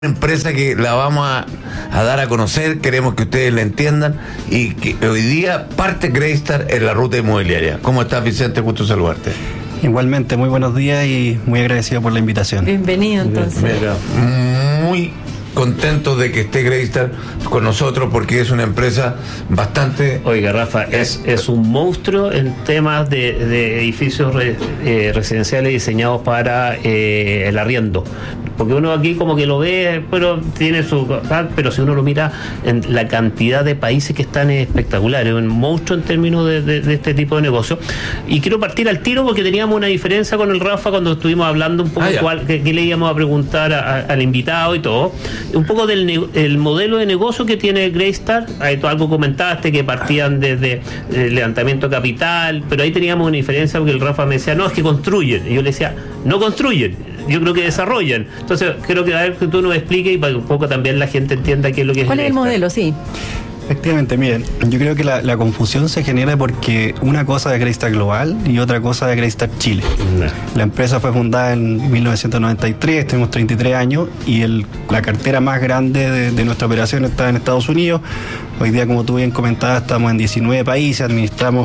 Empresa que la vamos a dar a conocer, queremos que ustedes la entiendan y que hoy día parte Greystar en la ruta inmobiliaria. ¿Cómo estás, Vicente? Gusto saludarte. Igualmente, muy buenos días y muy agradecido por la invitación. Bienvenido entonces. Mira, muy contentos de que esté Greystar con nosotros porque es una empresa bastante... Oiga, Rafa, es un monstruo en temas de edificios residenciales diseñados para el arriendo. Porque uno aquí como que lo ve, pero tiene su... Pero si uno lo mira en la cantidad de países que están espectaculares, un monstruo en términos de este tipo de negocio. Y quiero partir al tiro porque teníamos una diferencia con el Rafa cuando estuvimos hablando un poco qué le íbamos a preguntar al invitado y todo. Un poco del modelo de negocio que tiene Greystar. Ahí tú algo comentaste que partían desde el levantamiento de capital, pero ahí teníamos una diferencia porque el Rafa me decía, no, es que construyen. Y yo le decía, no construyen, yo creo que desarrollan. Entonces creo que a ver que tú nos expliques y para que un poco también la gente entienda qué es lo que es. ¿Cuál es el modelo? Sí. Efectivamente, miren, yo creo que la confusión se genera porque una cosa es Greystar Global y otra cosa es Greystar Chile. La empresa fue fundada en 1993, tenemos 33 años y la cartera más grande de nuestra operación está en Estados Unidos. Hoy día, como tú bien comentabas, estamos en 19 países, administramos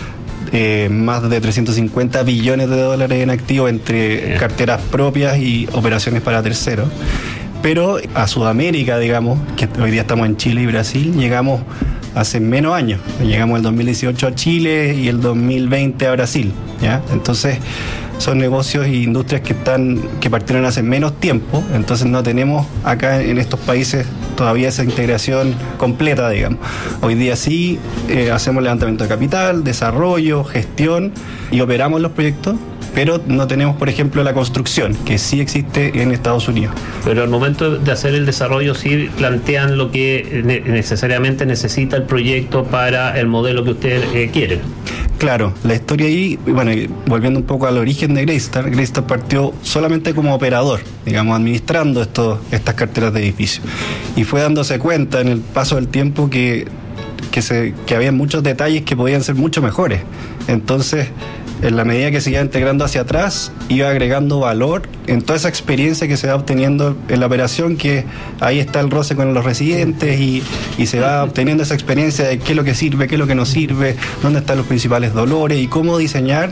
más de 350 billones de dólares en activos entre carteras propias y operaciones para terceros. Pero a Sudamérica, digamos, que hoy día estamos en Chile y Brasil, llegamos hace menos años. Llegamos el 2018 a Chile y el 2020 a Brasil, ¿ya? Entonces, son negocios e industrias que partieron hace menos tiempo, entonces no tenemos acá en estos países todavía esa integración completa, digamos. Hoy día sí hacemos levantamiento de capital, desarrollo, gestión y operamos los proyectos, pero no tenemos, por ejemplo, la construcción, que sí existe en Estados Unidos. Pero al momento de hacer el desarrollo sí plantean lo que necesariamente necesita el proyecto para el modelo que ustedes quieren. Claro, la historia ahí, bueno, volviendo un poco al origen de Greystar, Greystar partió solamente como operador, digamos, administrando estas carteras de edificios. Y fue dándose cuenta en el paso del tiempo que había muchos detalles que podían ser mucho mejores. Entonces, en la medida que se iba integrando hacia atrás, iba agregando valor en toda esa experiencia que se va obteniendo en la operación, que ahí está el roce con los residentes y se va obteniendo esa experiencia de qué es lo que sirve, qué es lo que no sirve, dónde están los principales dolores y cómo diseñar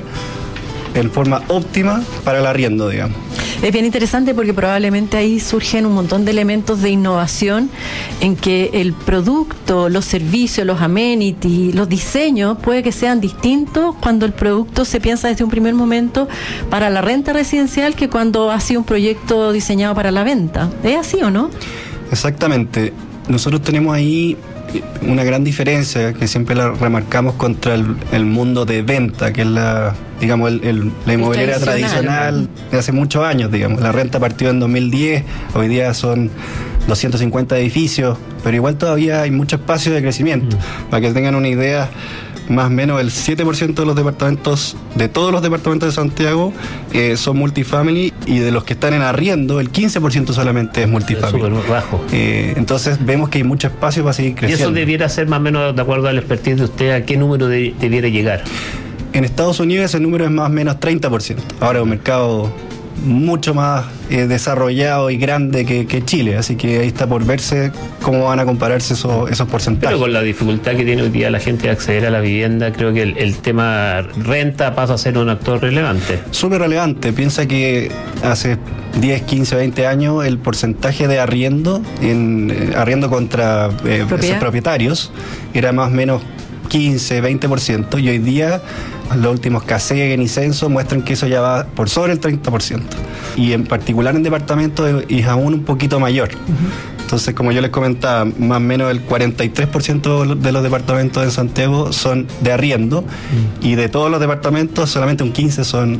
en forma óptima para el arriendo, digamos. Es bien interesante porque probablemente ahí surgen un montón de elementos de innovación en que el producto, los servicios, los amenities, los diseños puede que sean distintos cuando el producto se piensa desde un primer momento para la renta residencial que cuando ha sido un proyecto diseñado para la venta. ¿Es así o no? Exactamente. Nosotros tenemos ahí una gran diferencia que siempre la remarcamos contra el mundo de venta, que es la inmobiliaria tradicional de hace muchos años, digamos. La renta partió en 2010, hoy día son 250 edificios, pero igual todavía hay mucho espacio de crecimiento. Para que tengan una idea, más o menos el 7% de los departamentos, de todos los departamentos de Santiago, son multifamily, y de los que están en arriendo, el 15% solamente es multifamily. Es súper bajo. Entonces vemos que hay mucho espacio para seguir creciendo. ¿Y eso debiera ser más o menos, de acuerdo al expertise de usted, a qué número debiera llegar? En Estados Unidos ese número es más o menos 30%. Ahora es un mercado mucho más desarrollado y grande que Chile, así que ahí está por verse cómo van a compararse esos porcentajes. Pero con la dificultad que tiene hoy día la gente de acceder a la vivienda, creo que el tema renta pasa a ser un actor relevante. Súper relevante. Piensa que hace 10, 15, 20 años el porcentaje de arriendo contra esos propietarios era más o menos 15, 20%, y hoy día los últimos CASEG y censo muestran que eso ya va por sobre el 30%, y en particular en departamentos es aún un poquito mayor. Entonces, como yo les comentaba, más o menos el 43% de los departamentos en Santiago son de arriendo, y de todos los departamentos solamente un 15% son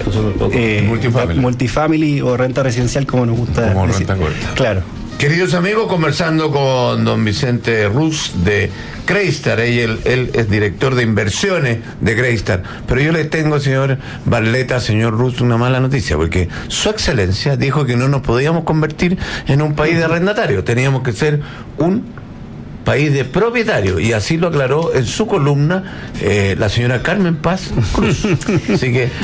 multifamily o renta residencial, como nos gusta como decir. Renta corta. Claro. Queridos amigos, conversando con don Vicente Ruz de Greystar. Él es director de inversiones de Greystar. Pero yo le tengo, señor Barleta, señor Ruz, una mala noticia, porque su excelencia dijo que no nos podíamos convertir en un país de arrendatario. Teníamos que ser un país de propietarios, y así lo aclaró en su columna la señora Carmen Paz Cruz. Así que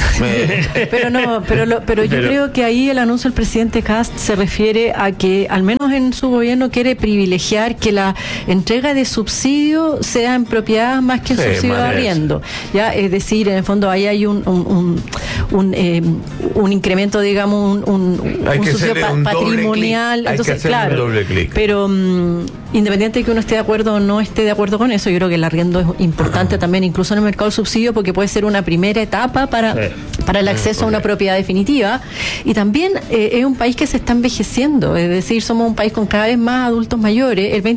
pero yo creo que ahí el anuncio del presidente Kast se refiere a que al menos en su gobierno quiere privilegiar que la entrega de subsidio sea en propiedad más que en subsidio de arriendo, ya, es decir, en el fondo ahí hay un incremento, digamos, un subsidio patrimonial. Entonces, claro, pero independiente de que uno esté de acuerdo o no esté de acuerdo con eso, yo creo que el arriendo es importante también, incluso en el mercado del subsidio, porque puede ser una primera etapa para el acceso a una propiedad definitiva. Y también es un país que se está envejeciendo, es decir, somos un país con cada vez más adultos mayores. El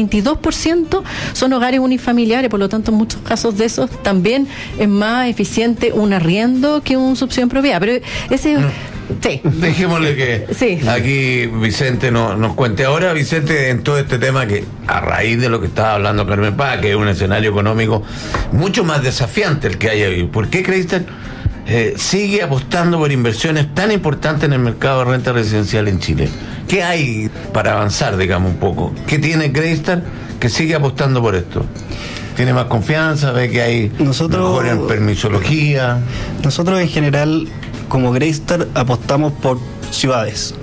22% son hogares unifamiliares, por lo tanto en muchos casos de esos también es más eficiente un arriendo que un subsidio en propiedad. Pero ese sí. Dejémosle que aquí Vicente nos cuente. Ahora, Vicente, en todo este tema que a raíz de lo que estaba hablando Carmen Paz, que es un escenario económico mucho más desafiante el que hay ahí, ¿por qué Greystar sigue apostando por inversiones tan importantes en el mercado de renta residencial en Chile? ¿Qué hay para avanzar, digamos, un poco? ¿Qué tiene Greystar que sigue apostando por esto? ¿Tiene más confianza? ¿Ve que hay mejor en permisología? Nosotros en general, como Greystar, apostamos por ciudades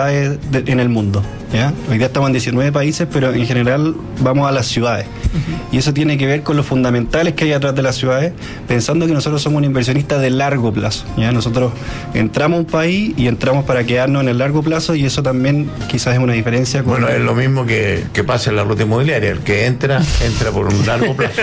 en el mundo, ¿ya? Hoy día estamos en 19 países, pero en general vamos a las ciudades. Y eso tiene que ver con los fundamentales que hay atrás de las ciudades, pensando que nosotros somos un inversionista de largo plazo, ¿ya? Nosotros entramos a un país y entramos para quedarnos en el largo plazo, y eso también quizás es una diferencia. Bueno, es lo mismo que pasa en la ruta inmobiliaria. El que entra por un largo plazo.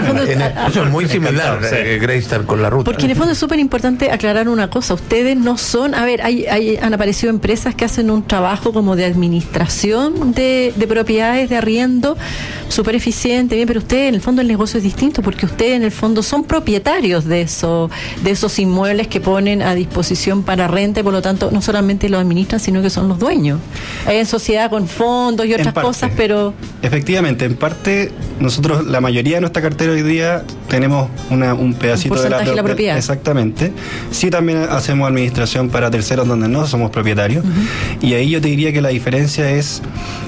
Eso es muy similar, Greystar con la ruta. Porque en el fondo es súper importante aclarar una cosa. Ustedes no son... A ver, han aparecido empresas que hacen un trabajo como de administración de propiedades de arriendo súper eficiente, bien, pero ustedes en el fondo el negocio es distinto, porque ustedes en el fondo son propietarios de esos inmuebles que ponen a disposición para renta, y por lo tanto no solamente los administran, sino que son los dueños. Hay en sociedad con fondos y otras cosas, pero... Efectivamente, en parte nosotros, la mayoría de nuestra cartera hoy día, tenemos un pedacito de la propiedad. Exactamente. Sí, también hacemos administración para terceros donde no somos propietarios. Y ahí yo te diría que la diferencia es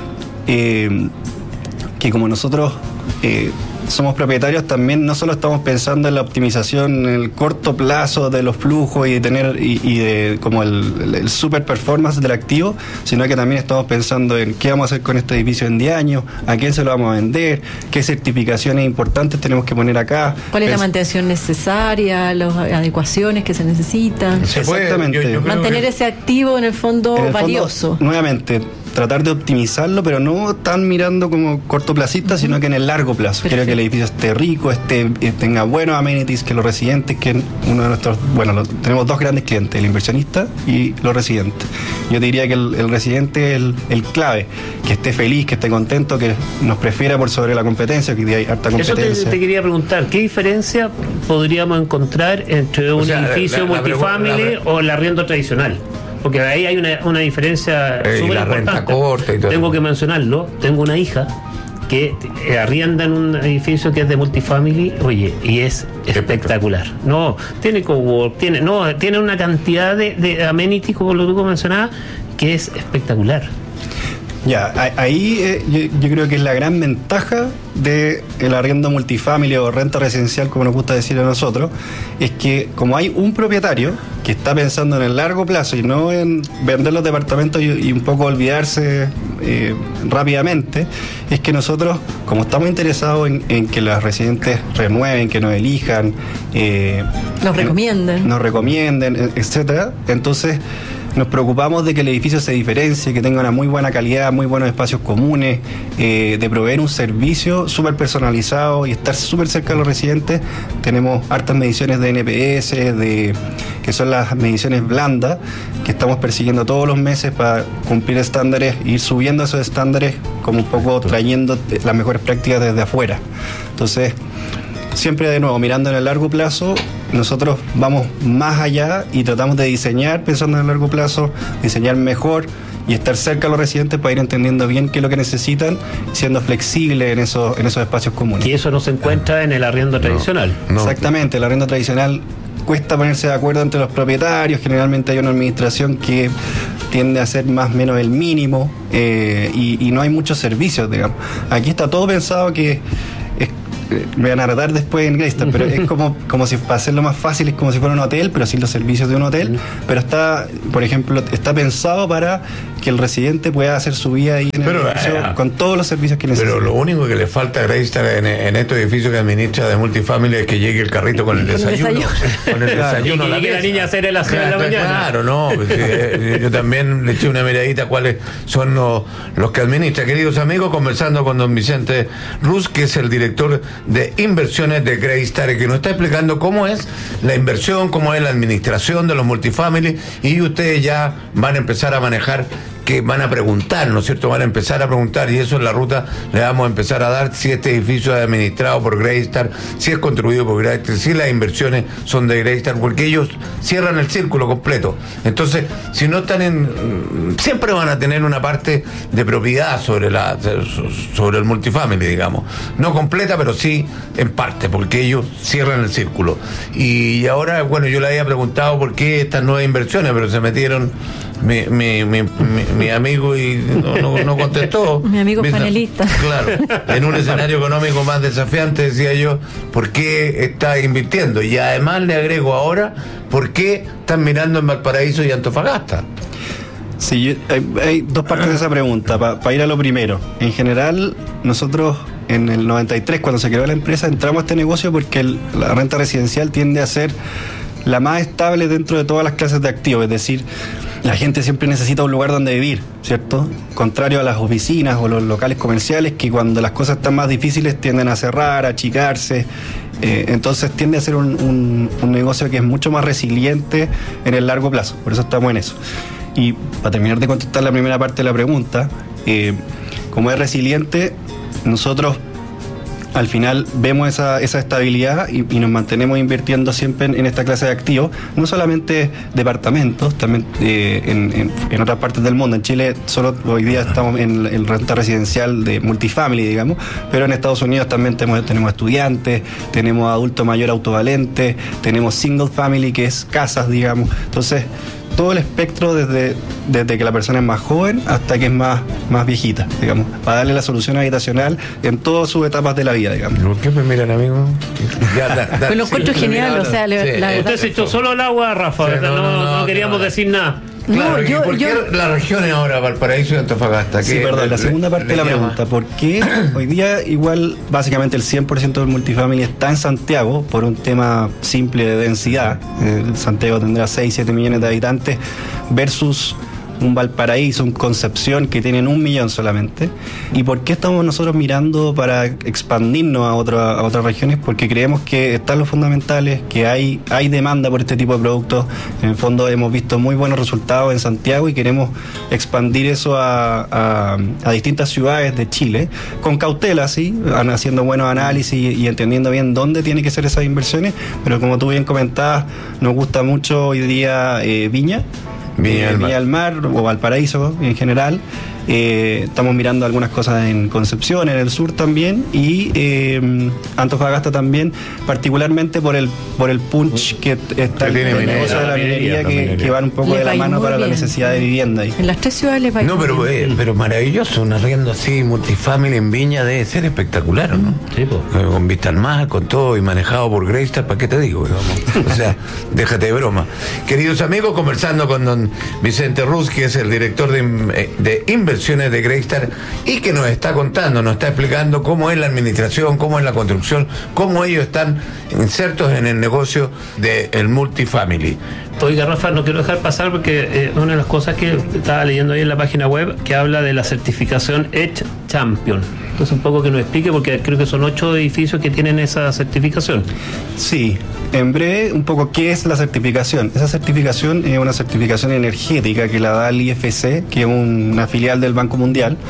que como nosotros somos propietarios, también no solo estamos pensando en la optimización en el corto plazo de los flujos y de tener de como el super performance del activo, sino que también estamos pensando en qué vamos a hacer con este edificio en 10 años, a quién se lo vamos a vender, qué certificaciones importantes tenemos que poner acá, cuál es la mantención necesaria, las adecuaciones que se necesitan. Exactamente. Yo mantener ese activo en el fondo valioso. Nuevamente, tratar de optimizarlo, pero no tan mirando como cortoplacista, sino que en el largo plazo. Quiero que el edificio esté rico, tenga buenos amenities, que los residentes, que uno de nuestros, tenemos dos grandes clientes, el inversionista y los residentes. Yo te diría que el residente es el clave, que esté feliz, que esté contento, que nos prefiera por sobre la competencia, que hay harta competencia. Eso te quería preguntar, ¿qué diferencia podríamos encontrar entre un edificio multifamily o el arriendo tradicional? Porque ahí hay una diferencia súper importante. Renta corta y todo. Tengo que mencionarlo. Tengo una hija que arrienda en un edificio que es de multifamily, oye, y es espectacular. No, tiene cowork, tiene una cantidad de amenities, como lo que tú mencionabas, que es espectacular. Ya, ahí yo creo que es la gran ventaja del arriendo multifamily o renta residencial, como nos gusta decir a nosotros, es que como hay un propietario que está pensando en el largo plazo y no en vender los departamentos y un poco olvidarse rápidamente, es que nosotros, como estamos interesados en que los residentes renueven, que nos elijan, nos recomienden, etcétera, entonces nos preocupamos de que el edificio se diferencie, que tenga una muy buena calidad, muy buenos espacios comunes, de proveer un servicio súper personalizado y estar súper cerca de los residentes. Tenemos hartas mediciones de NPS, que son las mediciones blandas, que estamos persiguiendo todos los meses para cumplir estándares, ir subiendo esos estándares, como un poco trayendo las mejores prácticas desde afuera. Entonces, siempre de nuevo, mirando en el largo plazo, nosotros vamos más allá y tratamos de diseñar pensando en el largo plazo, diseñar mejor y estar cerca de los residentes para ir entendiendo bien qué es lo que necesitan, siendo flexible en esos espacios comunes. Y eso no se encuentra en el arriendo tradicional. Exactamente, el arriendo tradicional cuesta ponerse de acuerdo entre los propietarios, generalmente hay una administración que tiende a hacer más o menos el mínimo y no hay muchos servicios, digamos. Aquí está todo pensado que me van a retar después en Greystar, pero es como si, para hacerlo más fácil, es como si fuera un hotel, pero sin los servicios de un hotel. Pero está, por ejemplo, está pensado para que el residente pueda hacer su vida ahí en el edificio con todos los servicios que necesita. Pero lo único que le falta a Greystar en estos edificios que administra de multifamily es que llegue el carrito con el desayuno. Con el desayuno. Y que la niña hacer el aseo en la mañana. Claro, no. Pues, yo también le eché una miradita a cuáles son los que administra. Queridos amigos, conversando con don Vicente Ruz, que es el director de inversiones de Greystar, que nos está explicando cómo es la inversión, cómo es la administración de los multifamily, y ustedes ya van a empezar a manejar, que van a preguntar, ¿no es cierto? Van a empezar a preguntar, y eso en la ruta le vamos a empezar a dar, si este edificio es administrado por Greystar, si es construido por Greystar, si las inversiones son de Greystar, porque ellos cierran el círculo completo. Entonces, si no están siempre van a tener una parte de propiedad sobre el multifamily, digamos. No completa, pero sí en parte, porque ellos cierran el círculo. Y ahora, bueno, yo le había preguntado por qué estas nuevas inversiones, pero se metieron mi amigo y no contestó. Mi amigo panelista. Claro, en un escenario económico más desafiante, decía yo, ¿por qué está invirtiendo? Y además le agrego ahora, ¿por qué están mirando en Valparaíso y Antofagasta? Sí, hay dos partes de esa pregunta. Para ir a lo primero, en general, nosotros en el 93, cuando se creó la empresa, entramos a este negocio porque la renta residencial tiende a ser la más estable dentro de todas las clases de activos, es decir, la gente siempre necesita un lugar donde vivir, ¿cierto? Contrario a las oficinas o los locales comerciales, que cuando las cosas están más difíciles tienden a cerrar, a achicarse. Entonces tiende a ser un negocio que es mucho más resiliente en el largo plazo, por eso estamos en eso. Y para terminar de contestar la primera parte de la pregunta, como es resiliente, nosotros al final vemos esa estabilidad y nos mantenemos invirtiendo siempre en esta clase de activos, no solamente departamentos, también en otras partes del mundo. En Chile solo hoy día estamos en renta residencial de multifamily, digamos, pero en Estados Unidos también tenemos estudiantes, tenemos adulto mayor autovalente, tenemos single family, que es casas, digamos. Entonces, todo el espectro desde que la persona es más joven hasta que es más viejita, digamos, para darle la solución habitacional en todas sus etapas de la vida, digamos. ¿Por qué me miran, amigo? Pues lo encuentro genial, o sea, la verdad. Usted se echó solo el agua, Rafa, sí, no queríamos decir nada. Claro, ¿y por qué las regiones ahora, Valparaíso y Antofagasta? Sí, perdón, la segunda parte de la pregunta. ¿Por qué hoy día igual básicamente el 100% del multifamily está en Santiago por un tema simple de densidad? Santiago tendrá 6-7 millones de habitantes versus un Valparaíso, un Concepción, que tienen 1 millón solamente. ¿Y por qué estamos nosotros mirando para expandirnos a otras regiones? Porque creemos que están los fundamentales, que hay demanda por este tipo de productos. En el fondo hemos visto muy buenos resultados en Santiago y queremos expandir eso a distintas ciudades de Chile, con cautela, sí, haciendo buenos análisis y entendiendo bien dónde tienen que ser esas inversiones, pero como tú bien comentabas, nos gusta mucho hoy día Viña del Mar o Valparaíso en general. Estamos mirando algunas cosas en Concepción, en el sur también, y Antofagasta también, particularmente por el punch que está en el negocio de la minería, que van un poco de la mano para la necesidad de vivienda ahí. En las 3 ciudades les va a ir. No, pero maravilloso, un arriendo así multifamily en Viña debe ser espectacular, ¿no? Sí, pues. Con vista al mar, con todo, y manejado por Greystar, ¿para qué te digo? Digamos? O sea, déjate de broma. Queridos amigos, conversando con don Vicente Ruz, que es el director de inversiones de Greystar, y que nos está contando, nos está explicando cómo es la administración, cómo es la construcción, cómo ellos están insertos en el negocio del multifamily. Oiga, Rafa, no quiero dejar pasar porque una de las cosas que estaba leyendo ahí en la página web, que habla de la certificación Edge Champion. Entonces, un poco que nos explique, porque creo que son 8 edificios que tienen esa certificación. Sí, en breve, un poco, ¿qué es la certificación? Esa certificación es una certificación energética que la da el IFC, que es una filial del Banco Mundial,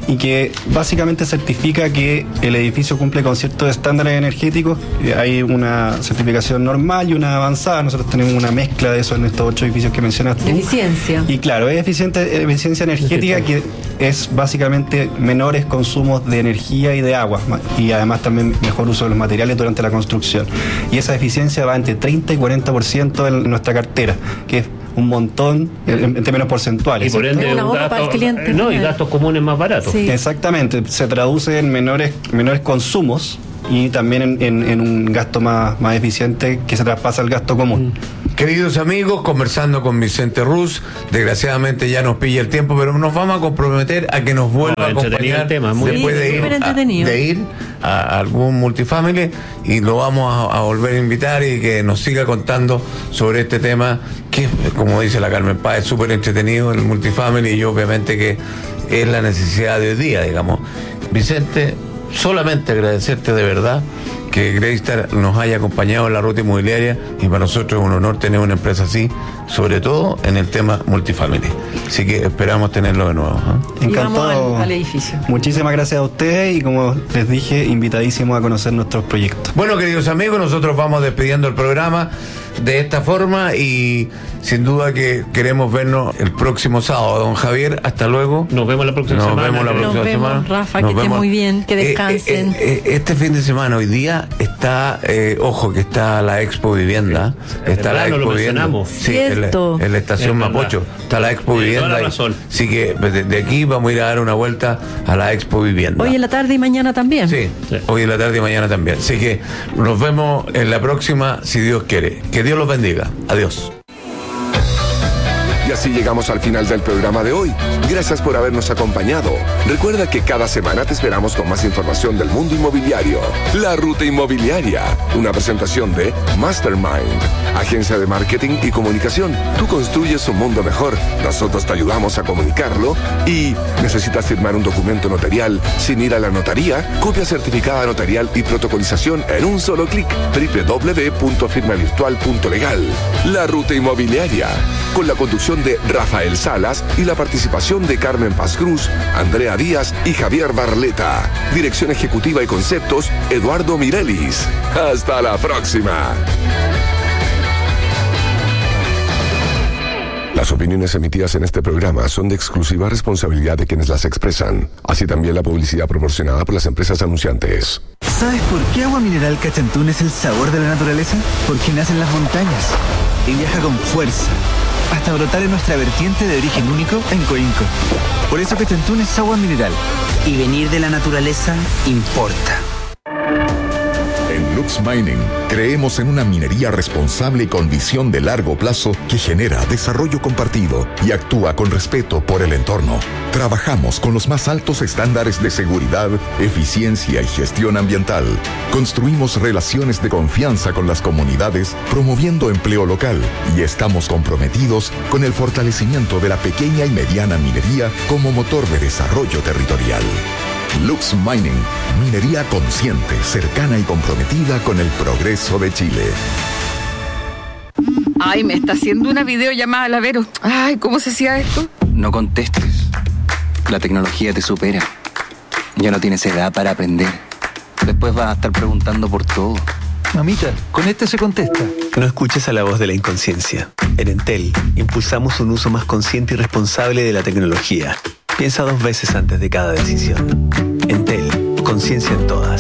y que básicamente certifica que el edificio cumple con ciertos estándares energéticos. Hay una certificación normal y una avanzada. Nosotros tenemos una mezcla de eso en estos 8 edificios que mencionas tú. Eficiencia. Y claro, es eficiencia energética, que es básicamente menores consumos de energía y de agua, y además también mejor uso de los materiales durante la construcción. Y esa eficiencia va entre 30 y 40% en nuestra cartera, que es un montón en términos porcentuales. Y por ende, un ahorro para el cliente. y gastos comunes más baratos. Sí. Exactamente, se traduce en menores consumos y también en un gasto más eficiente que se traspasa al gasto común. Queridos amigos, conversando con Vicente Ruz, desgraciadamente ya nos pilla el tiempo, pero nos vamos a comprometer a que nos vuelva a acompañar el tema, después de ir a algún multifamily, y lo vamos a volver a invitar y que nos siga contando sobre este tema que, como dice la Carmen Paz, es súper entretenido el multifamily, y obviamente que es la necesidad de hoy día, digamos. Vicente, solamente agradecerte de verdad que Greystar nos haya acompañado en la ruta inmobiliaria, y para nosotros es un honor tener una empresa así, sobre todo en el tema multifamily. Así que esperamos tenerlo de nuevo. Encantado. Y vamos al edificio. Muchísimas gracias a ustedes, y como les dije, invitadísimos a conocer nuestros proyectos. Bueno, queridos amigos, nosotros vamos despidiendo el programa de esta forma, y sin duda que queremos vernos el próximo sábado. Don Javier, hasta luego. Nos vemos la próxima semana. Nos vemos, Rafa, que estén muy bien, que descansen. Este fin de semana, hoy día, está, ojo, que está la Expo Vivienda. Está la Expo Vivienda. Sí, en la estación Mapocho. Está la Expo Vivienda. Así que de aquí vamos a ir a dar una vuelta a la Expo Vivienda. Hoy en la tarde y mañana también. Sí, hoy en la tarde y mañana también. Así que nos vemos en la próxima, si Dios quiere. Que Dios los bendiga. Adiós. Y así llegamos al final del programa de hoy. Gracias por habernos acompañado. Recuerda que cada semana te esperamos con más información del mundo inmobiliario. La Ruta Inmobiliaria, una presentación de Mastermind, agencia de marketing y comunicación. Tú construyes un mundo mejor, nosotros te ayudamos a comunicarlo. Y ¿necesitas firmar un documento notarial sin ir a la notaría? Copia certificada notarial y protocolización en un solo clic. www.firmavirtual.legal. La Ruta Inmobiliaria, con la conducción de Rafael Salas y la participación de Carmen Paz Cruz, Andrea Díaz y Javier Barleta. Dirección ejecutiva y conceptos, Eduardo Mirelis. Hasta la próxima. Las opiniones emitidas en este programa son de exclusiva responsabilidad de quienes las expresan, así también la publicidad proporcionada por las empresas anunciantes. ¿Sabes por qué agua mineral Cachantún es el sabor de la naturaleza? Porque nace en las montañas y viaja con fuerza hasta brotar en nuestra vertiente de origen único en Coinco. Por eso Cachantún es agua mineral. Y venir de la naturaleza importa. En Lux Mining creemos en una minería responsable y con visión de largo plazo que genera desarrollo compartido y actúa con respeto por el entorno. Trabajamos con los más altos estándares de seguridad, eficiencia y gestión ambiental. Construimos relaciones de confianza con las comunidades, promoviendo empleo local, y estamos comprometidos con el fortalecimiento de la pequeña y mediana minería como motor de desarrollo territorial. Lux Mining, minería consciente, cercana y comprometida con el progreso de Chile. Ay, me está haciendo una videollamada la Vero. Ay, ¿cómo se hacía esto? No contestes. La tecnología te supera. Ya no tienes edad para aprender. Después vas a estar preguntando por todo. Mamita, con este se contesta. No escuches a la voz de la inconsciencia. En Entel, impulsamos un uso más consciente y responsable de la tecnología. Piensa 2 veces antes de cada decisión. Entel, conciencia en todas.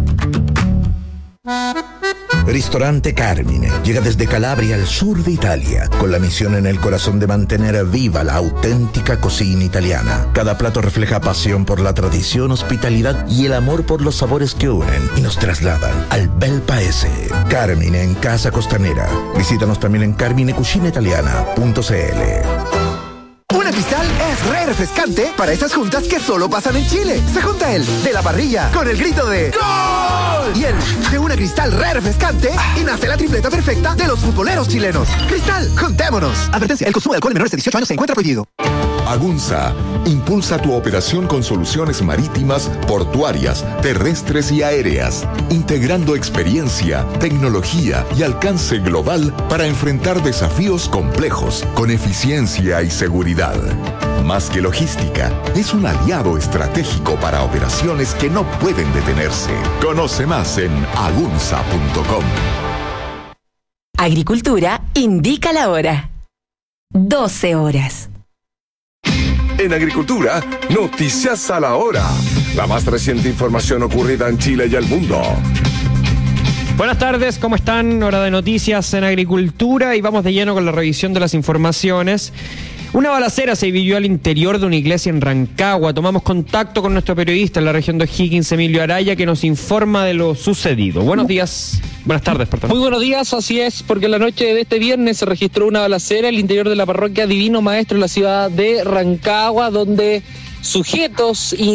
Ristorante Carmine llega desde Calabria al sur de Italia, con la misión en el corazón de mantener viva la auténtica cocina italiana. Cada plato refleja pasión por la tradición, hospitalidad y el amor por los sabores que unen y nos trasladan al bel paese. Carmine en Casa Costanera. Visítanos también en carminecucinaitaliana.cl. Una Cristal es re refrescante para esas juntas que solo pasan en Chile. Se junta el de la parrilla con el grito de ¡Gol! Y el de una Cristal re refrescante y nace la tripleta perfecta de los futboleros chilenos. Cristal, juntémonos. Advertencia, el consumo de alcohol en menores de 18 años se encuentra prohibido. Agunza impulsa tu operación con soluciones marítimas, portuarias, terrestres y aéreas, integrando experiencia, tecnología y alcance global para enfrentar desafíos complejos con eficiencia y seguridad. Más que logística, es un aliado estratégico para operaciones que no pueden detenerse. Conoce más en agunza.com. Agricultura indica la hora. 12 horas. En Agricultura, noticias a la hora. La más reciente información ocurrida en Chile y el mundo. Buenas tardes, ¿cómo están? Hora de noticias en Agricultura y vamos de lleno con la revisión de las informaciones. Una balacera se vivió al interior de una iglesia en Rancagua. Tomamos contacto con nuestro periodista en la región de O'Higgins, Emilio Araya, que nos informa de lo sucedido. Buenas tardes, perdón. Muy buenos días, así es, porque la noche de este viernes se registró una balacera al interior de la parroquia Divino Maestro en la ciudad de Rancagua, donde sujetos